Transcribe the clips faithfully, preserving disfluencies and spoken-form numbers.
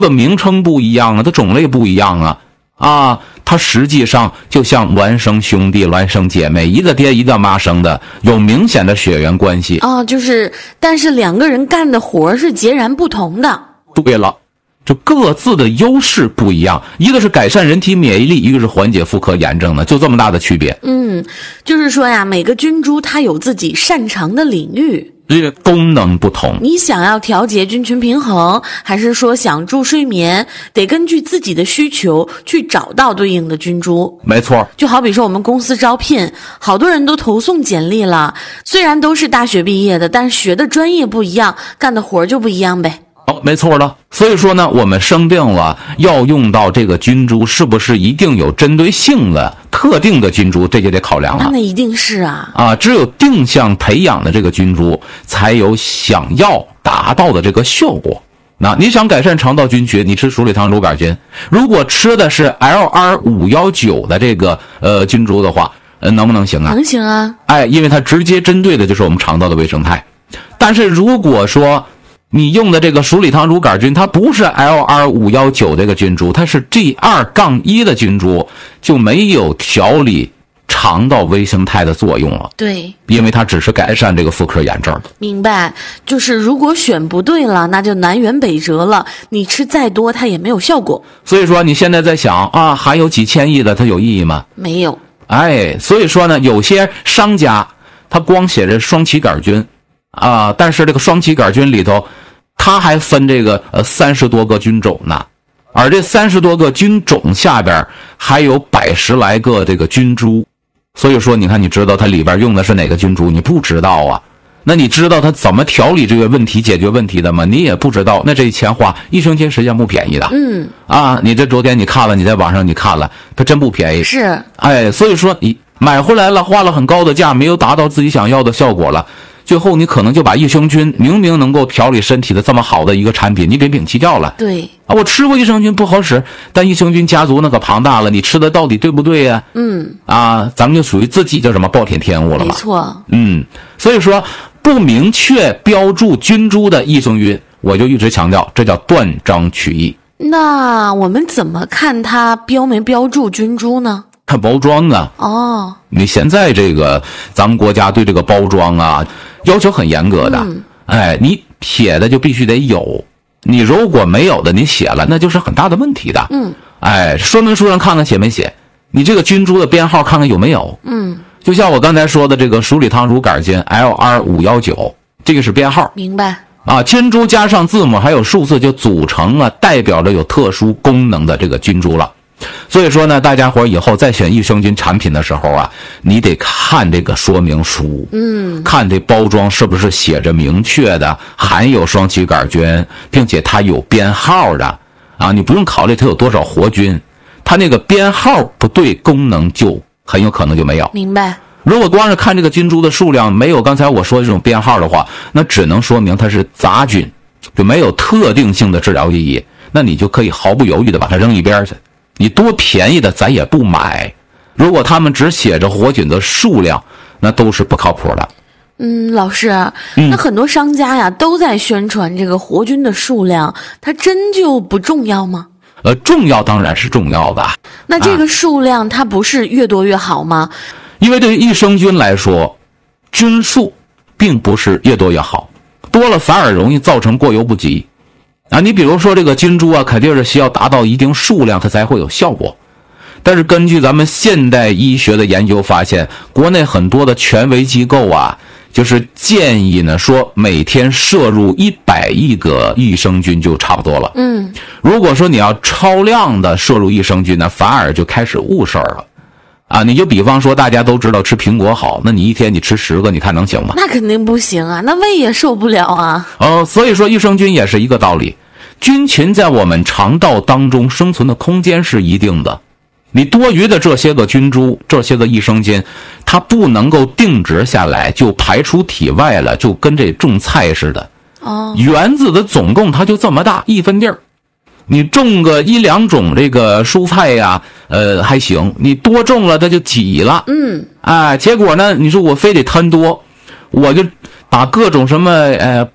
个名称不一样啊，它种类不一样啊，啊，它实际上就像孪生兄弟、孪生姐妹，一个爹一个妈生的，有明显的血缘关系。 哦，就是，但是两个人干的活是截然不同的。 对了，就各自的优势不一样，一个是改善人体免疫力，一个是缓解妇科炎症的，就这么大的区别。 嗯，就是说呀，每个菌株它有自己擅长的领域。 这个功能不同， 你想要调节菌群平衡，还是说想助睡眠，得根据自己的需求去找到对应的菌株。 没错， 就好比说我们公司招聘，好多人都投送简历了，虽然都是大学毕业的，但是学的专业不一样，干的活就不一样呗。 哦，没错了。所以说呢，我们生病了要用到这个菌株，是不是一定有针对性的特定的菌株，这就得考量了。 那一定是啊啊，只有定向培养的这个菌株，才有想要达到的这个效果。那你想改善肠道菌群，你吃鼠李糖乳杆菌，如果吃的是 L R 五一九 的这个呃菌株的话，呃，能不能行啊？ 能行啊。 哎，因为它直接针对的就是我们肠道的微生态。但是如果说你用的这个鼠李糖乳杆菌，它不是 L R 五一九 这个菌株，它是 G 二 一 的菌株，就没有调理肠道微生态的作用了。 对， 因为它只是改善这个妇科炎症。 明白，就是如果选不对了，那就南辕北辙了，你吃再多它也没有效果。 所以说你现在在想啊，还有几千亿的，它有意义吗？ 没有。 哎，所以说呢，有些商家他光写着双歧杆菌啊，但是这个双歧杆菌里头它还分这个呃三十多个菌种呢，而这三十多个菌种下边还有百十来个这个菌株。所以说你看，你知道它里边用的是哪个菌株？你不知道啊。那你知道它怎么调理这个问题、解决问题的吗？你也不知道。那这钱花，益生菌实际上不便宜的。 嗯啊，你这昨天你看了，你在网上你看了，它真不便宜。 是。 哎，所以说你买回来了，花了很高的价，没有达到自己想要的效果了，最后你可能就把益生菌明明能够调理身体的这么好的一个产品，你给摒弃掉了。 对啊，我吃过益生菌不好使，但益生菌家族那可庞大了，你吃的到底对不对呀？ 嗯啊，咱们就属于自己叫什么暴殄天物了嘛。 没错。 嗯，所以说不明确标注菌株的益生菌，我就一直强调，这叫断章取义。 那我们怎么看它标没标注菌株呢？ 看包装啊。 哦， 你现在这个咱们国家对这个包装啊要求很严格的。 嗯、 哎，你写的就必须得有，你如果没有的你写了，那就是很大的问题的。 嗯， 哎，说明书上看看写没写，你这个菌株的编号看看有没有。 嗯， 就像我刚才说的这个鼠李糖乳杆菌 L R 五一九，这个是编号。 明白。 啊，菌株加上字母还有数字，就组成了代表着有特殊功能的这个菌株了。所以说呢，大家伙以后在选益生菌产品的时候啊，你得看这个说明书， 嗯， 看这包装是不是写着明确的含有双歧杆菌，并且它有编号的啊，你不用考虑它有多少活菌，它那个编号不对，功能就很有可能就没有。 明白。 如果光是看这个菌株的数量没有刚才我说的这种编号的话，那只能说明它是杂菌，就没有特定性的治疗意义，那你就可以毫不犹豫的把它扔一边去。你多便宜的咱也不买，如果他们只写着活菌的数量，那都是不靠谱的。 嗯，老师， 嗯、 那很多商家呀都在宣传这个活菌的数量，它真就不重要吗？ 呃，重要当然是重要的。 那这个数量它不是越多越好吗？啊、 因为对于益生菌来说，菌数并不是越多越好，多了反而容易造成过犹不及。啊，你比如说这个菌株啊，肯定是需要达到一定数量它才会有效果。但是根据咱们现代医学的研究发现，国内很多的权威机构啊，就是建议呢说每天摄入一百亿个益生菌就差不多了。 嗯， 如果说你要超量的摄入益生菌呢，反而就开始误事儿了。啊，你就比方说大家都知道吃苹果好，那你一天你吃十个，你看能行吗？ 那肯定不行啊，那胃也受不了啊。 哦，所以说益生菌也是一个道理。菌群在我们肠道当中生存的空间是一定的，你多余的这些个菌株，这些个益生菌，它不能够定植下来就排出体外了，就跟这种菜似的。 哦， 园子的总共它就这么大一分地儿，你种个一两种这个蔬菜呀，呃还行，你多种了它就挤了。 嗯， 啊，结果呢，你说我非得贪多，我就把各种什么呃。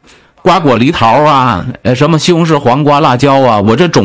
瓜果梨桃啊，呃，什么西红柿、黄瓜、辣椒啊，我这种